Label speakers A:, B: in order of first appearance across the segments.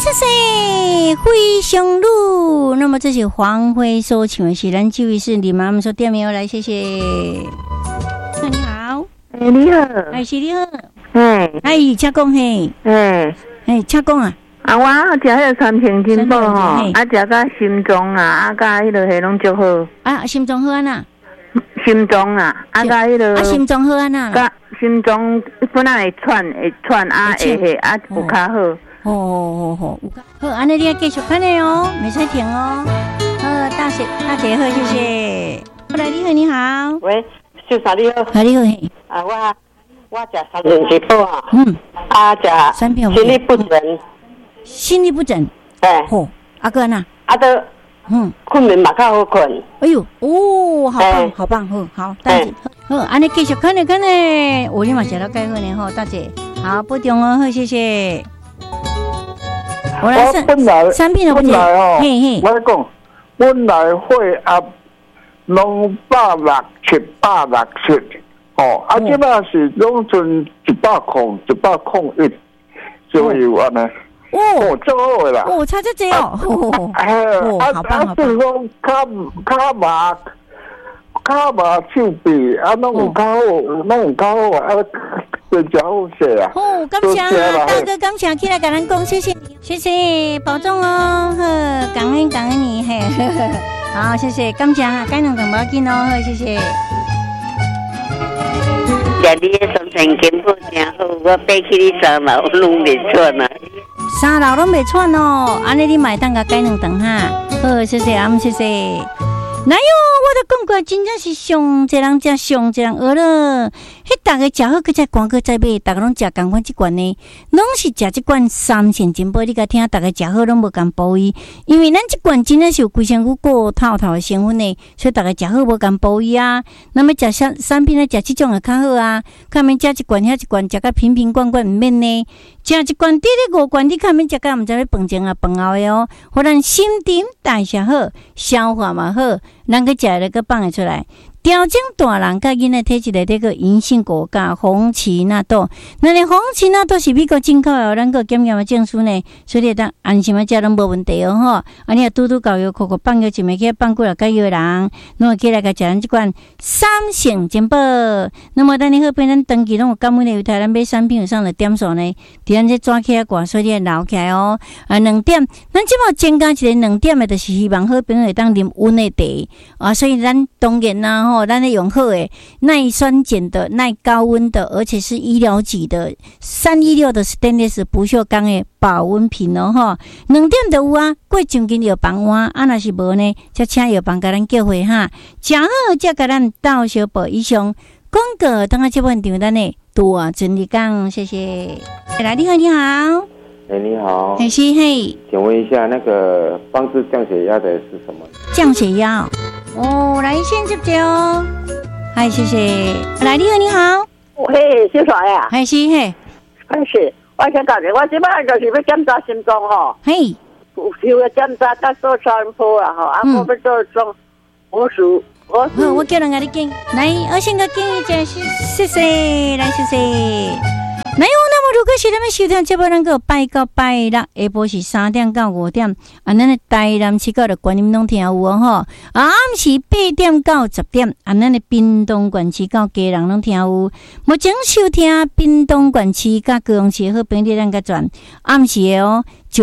A: 谢谢灰熊路。那么这是黄辉所请的是咱这位是李妈妈说点名来，谢谢。你好，
B: 你好，
A: 是你好，请讲嘿，请讲啊。
B: 我食迄个三平金宝吼，食到心脏啊，甲迄落迄拢足好。
A: 心脏好安那？
B: 心脏啊，甲迄落。
A: 心脏好安那？
B: 甲心脏本来会喘，会有较好。
A: 好，安尼你要继续看的哦，没使停哦。大姐好，谢谢。后来你好，
C: 喂，秀嫂你好，
A: 你好嘿。
B: 我食三平金宝啊，食心律不整，
A: 哥呐，
B: 都困眠嘛较好困。
A: 哎呦，好棒，好，大姐，安尼继续看的，我立马写到该喝呢大姐，好，不中哦，好，谢谢。我来三片的不
D: 来哦，我讲，本来血压拢160、760即摆是拢剩100、101左右安尼。做好的啦。
A: 差这济哦。好棒。
D: 就是讲骹麻手臂拢有较好，真正好势啊。
A: 感谢大哥，感谢起来跟咱讲，谢谢，保重哦。感恩你嘿。好，谢谢，感谢哈，该两顿不要紧哦，谢谢。
C: 你的三平金宝真好，我爬起你3楼拢袂喘啊。
A: 3楼拢袂喘哦，安尼你买当个改两顿哈。好，谢谢，谢谢。哪有？我都讲过，真正是上一人食，上一人饿了。迄大家食好，佮再赶佮再买，大家拢食共款即罐呢，拢是食即罐三成金宝。你甲听，大家食好拢无共补伊，因为咱即罐真正是有规身躯过透的成分呢，所以大家食好无共补伊啊。那么食产品咧，食即种会较好啊。较免食一罐遐一罐，食甲瓶罐毋免呢。食一罐滴咧5罐，你较免食甲毋知咧饭前啊饭后的哦，互咱心情代谢好，消化嘛好，咱去食咧个放会出来。调整大人甲囡仔体质内底个银杏果甲红荠纳豆，那你红荠纳豆是美国进口的，咱个检验的证书呢，所以当安心啊食拢无问题哦吼。啊，你啊拄搞药扣放药一枚去放过来解药的人，那么起来甲食咱即款三成金宝。那么等你好变咱登记拢有感恩的，有台咱买产品有上的点数呢，伫咱这抓起来挂，所以你留起来哦。2点，咱即马增加一个2点的，就是希望好朋友会当啉温的茶所以咱当然啦。咱的用好诶，耐酸碱的、耐高温的，而且是医疗级的316的 stainless 不锈钢的保温瓶哦2点就有啊，过上间药房换，若是无呢，则请药房甲咱叫回哈，正好则甲咱到小宝以上广告，等下这部分场咱的多准你讲，谢谢。来，你好，你好。
E: 你好。
A: 是嘿。
E: 请问一下，那个帮助降血压的是什么？
A: 降血压。来先接接哦，谢谢。来，你好，你好。
F: 嘿，小帅呀。
A: 是嘿。
F: 是，我想讲的，我即摆就是要检查心脏吼。
A: 嘿。
F: 有要检查甲做超音波啦吼，我要做种手术。
A: 我叫人甲你讲，来，我先甲建议一下，谢谢，来谢谢。那么如果是咱们收听节目，咱个拜到拜六下晡是3点到5点，咱的台南市的观音拢听有吼。暗时8点到10点，咱的屏东县市到嘉南拢听有。目前收听屏东县市甲高雄市好朋友咱个转暗时的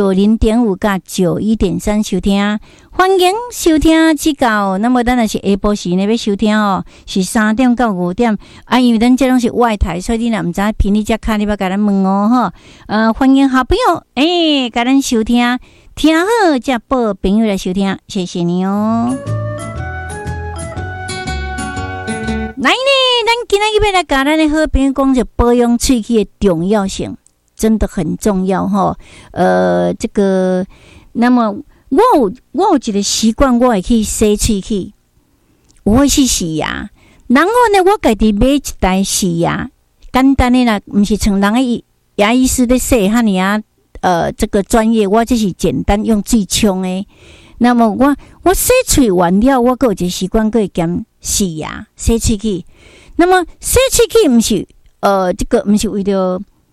A: 90.5甲91.3收听。欢迎收听指教，那么咱也是下晡时呢要收听是3点到5点因为咱这拢是外台，所以你若毋知频率只卡，你要甲咱问欢迎好朋友甲咱收听，听好才报朋友来收听，谢谢你哦。来呢，咱今日要来甲咱的好朋友讲着保养喙齿的重要性，真的很重要这个，那么。我有一个习惯，我会去洗喙齿，我会去洗牙。然后呢，我家己买一台洗牙，简单的啦，不是像人的牙医师在洗哈尼啊，这个专业，我这是简单用水冲的。那么我洗喙完了，我还有一个习惯，会兼洗牙、洗喙齿。那么洗喙齿不是这个不是为了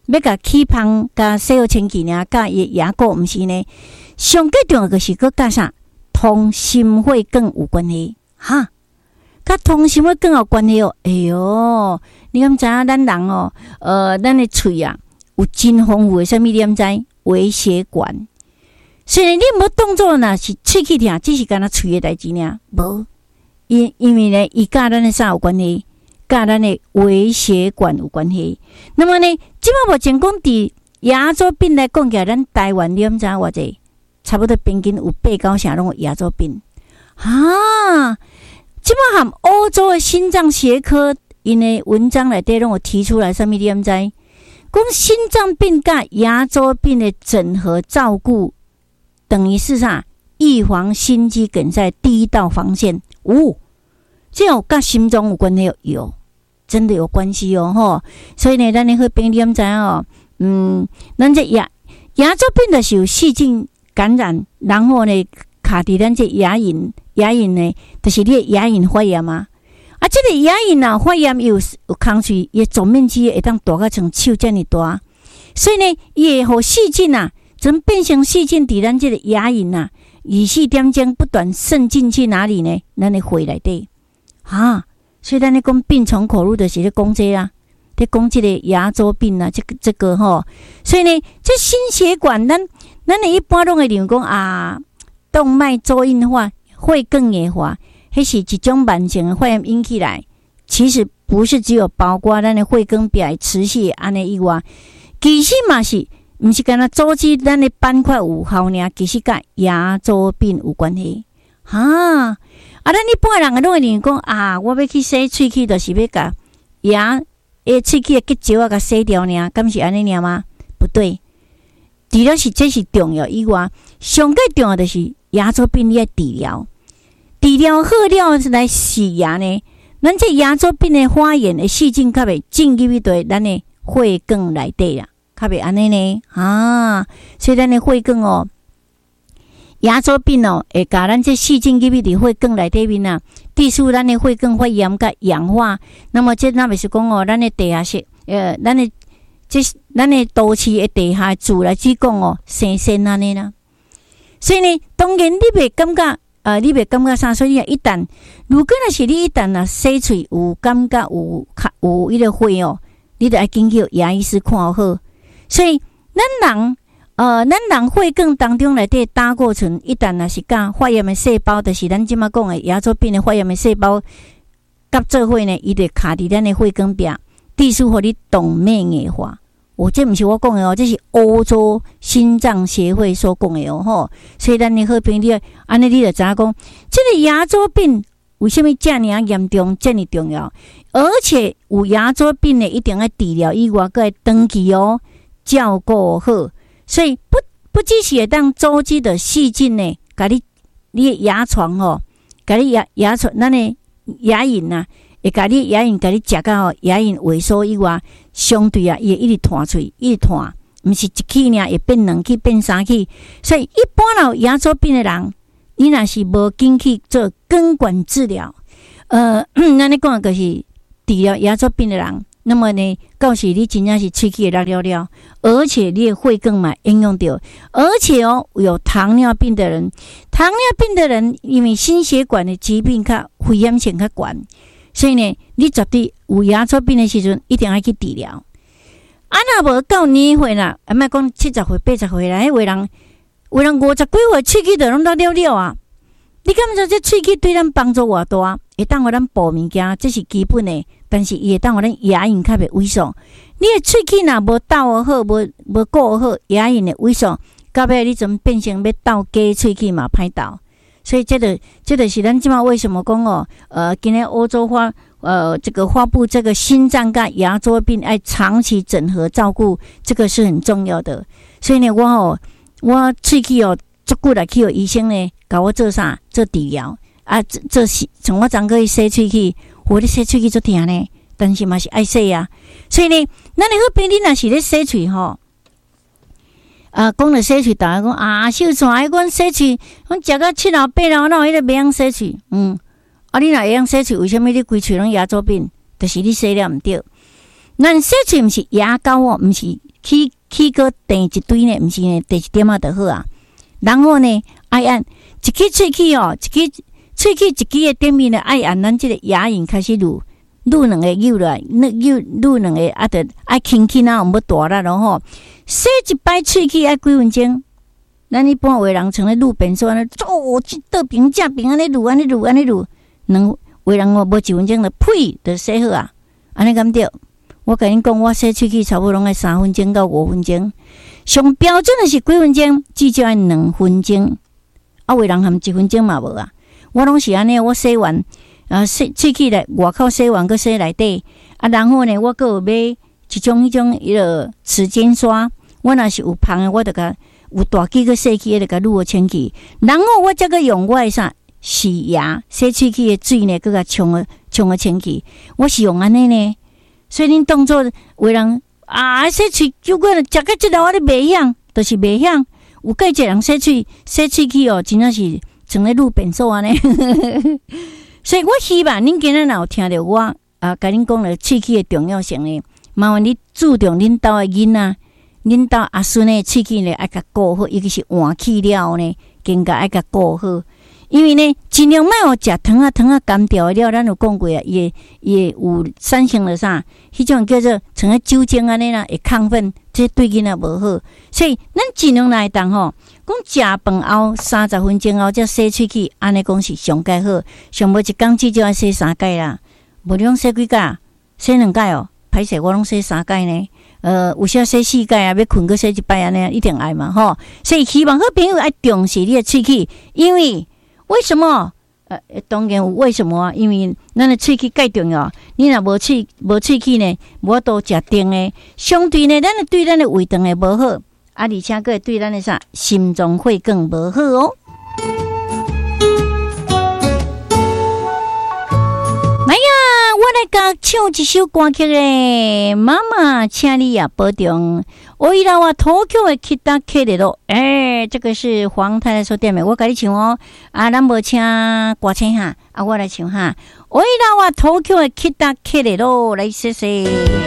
A: 要甲起芳甲洗好清气呢，甲伊牙膏毋是呢。上最重要就是佮甲啥，通心血管有关系哈。甲通心血管有关系哦。哎哟，你敢知影咱人哦？咱的喙啊，有真丰富的啥物？你敢知？微血管。虽然你无动作若是喙齿痛，只是干那喙的代志尔，无。因为呢，伊甲咱的啥有关系？甲咱的微血管有关系。那么呢，即摆目前讲伫牙周病来讲起来，咱台湾你敢知偌济？差不多平均有8、9成拢有牙周病啊！即摆含欧洲的心脏学科因的文章内底拢有提出来，啥物你敢知？讲心脏病甲牙周病的整合照顾，等于是啥？预防心肌梗塞第一道防线。这有甲心脏有关系有，真的有关系哦吼。所以呢，咱的好朋友你敢知哦？咱这牙周病就是有细菌感染，然后呢，卡伫咱这牙龈呢，就是你的牙龈发炎嘛。这个牙龈啊发炎有空喙，伊总面积会当大到像手这么大，所以呢，伊会互细菌啊，怎变成细菌伫咱这个牙龈啊，24点钟不断渗进去哪里呢？咱的肺内底啊，所以咱咧讲病从口入的是咧讲这啊，咧讲这个牙周病啊，这个吼，所以呢，这心血管咱的一般拢会认为讲啊，动脉粥硬化、血管硬化，迄是一种慢性的发炎引起来。其实不是只有包括咱的血管壁持续安尼以外，其实嘛是，毋是干那组织咱的板块有效呢，其实甲牙周病有关系哈。咱一般人拢会认为讲啊，我要去洗喙齿，就是要甲牙喙齿的结石啊，甲洗掉呢，敢是安尼尔吗？不对。除了是这是重要以外，上最重要的是牙周病你要治疗，治疗好了来洗牙呢。咱这牙周病的发炎的细菌，较袂进入到咱的血管内底啦，较袂安尼呢啊。所以咱的血管哦，牙周病哦，会甲咱这细菌入去伫血管内底面啊，致使咱的血管发炎甲氧化。那么这那袂是讲哦，咱的地下室，咱的都市的地下住来只讲哦，生鲜安尼啦。所以呢，当然你袂感觉，你袂感觉啥？所以一旦，如果若是你一旦啊洗喙有感觉有迄个血哦，你得爱紧叫牙医师看好。所以咱人血管当中内底胆固醇一旦若是甲发炎的细胞，就是咱即马讲的牙周病的发炎的细胞甲做伙呢，伊就卡伫咱的血管壁，致使互你动脉硬化。这不是我讲的哦，这是欧洲心脏协会所讲的哦吼。所以咱的好朋友，安尼你就知影讲，这个牙周病为什么这么严重、这么重要？而且有牙周病的一定要治疗以外，还要长期哦照顾好。所以不只是会当阻止的细菌呢，甲你的牙床哦，甲你牙床咱的牙龈啊。会甲你牙龈甲你食到吼，牙龈萎缩以外，相对啊，伊会一直弹喙，一直弹，毋是一起尔，会变2起，变3起。所以一般有牙周病的人，你若是无紧去做根管治疗，咱咧讲就是治疗牙周病的人，那么呢，到时你真正是喙齿会落了，而且你的血管嘛影响到，而且哦，有糖尿病的人，因为心血管的疾病较危险性较悬。所以呢，你绝对有牙周病的时阵，一定要去治疗。若无到年岁啦，莫讲70岁、80岁啦，迄有人50几岁喙齿就拢了啊！你敢知这喙齿对咱帮助偌大？会当互咱补物件，这是基本的。但是伊会当互咱牙龈较袂萎缩。你的喙齿若无斗好，无顾好，牙龈的萎缩，到尾你怎变成要斗假喙齿嘛歹斗。所以这就是咱即马为什么讲哦，今天欧洲这个发布这个心脏跟牙周病爱长期整合照顾，这个是很重要的。所以呢，我喙齿哦，足久来去有医生呢，甲我做啥做治疗啊，做从我昨去洗喙齿，我咧洗喙齿足疼呢，但是嘛是爱洗啊。所以呢，咱的好朋友你若是咧洗喙吼。讲了洗喙，大家讲啊，秀才阮洗喙，阮食到7老8老，哪有迄个袂晓洗喙？你若会晓洗喙，为什么你规喙拢牙周病？就是你洗了毋对。咱洗喙毋是牙膏哦，毋是起个第一堆呢，毋是呢，第一点啊就好啊。然后呢，爱按一支喙齿哦，一支喙齿一支的顶面呢，爱按咱这个牙龈开始撸两个扭来，撸两个啊，得爱轻轻啊，毋要大力咯吼。洗一摆喙齿爱几分钟？咱一般有人像咧撸便所安尼，这倒平正平安尼撸，能有人无1分钟就呸就洗好啊，安尼敢对？我甲恁讲，我洗喙齿差不多拢爱3分钟到5分钟，上标准的是几分钟？至少爱2分钟。啊，有人含1分钟嘛无啊？我拢是安尼，我洗完洗喙齿来外口洗完，搁洗内底啊，然后呢，我搁有买一种迄种齿间刷，我若是有芳的，我就甲。有大几个细齿，就甲撸清气，然后我再个用我的啥洗牙、洗喙齿的水呢，搁甲冲个清气。我是用安尼呢，所以恁当作有人洗喙，如果食到这道我咧袂响，就是袂响。有介一人洗喙齿哦，真正是像咧撸便所安尼。所以我希望恁今仔若有听到我甲恁讲了喙齿的重要性呢，麻烦你注重恁兜的囡仔。恁兜阿孙的喙齿呢，爱甲顾好，尤其是换去了呢，更加爱甲顾好。因为呢，尽量莫互食糖啊干掉了，咱有讲过啊，也有产生了啥，迄种叫做像个酒精安尼啦，会亢奋，这对囡仔无好。所以咱尽量来当吼，讲食饭后30分钟后才洗喙齿，安尼讲是上介好，上无一工至少要洗3届啦，无你拢洗几届？洗2届哦，歹势我拢洗3届呢。有时洗4届啊，要困个洗一摆安尼，一定爱嘛吼。所以希望好朋友爱重视你的喙齿，因为什么？当然有为什么啊？因为咱的喙齿介重要，你若无喙齿呢，无多食甜的，相对呢，咱对咱的胃肠会无好，啊，而且佫会对咱的啥心脏会更无好哦。来呀，我来甲唱一首歌曲诶，妈妈，请你也保重。我伊拉话土曲的吉他克里咯，这个是黄太太所点的，我甲你唱哦。咱无请歌星哈，我来唱哈。我伊拉话土曲的吉他克里咯，来谢谢。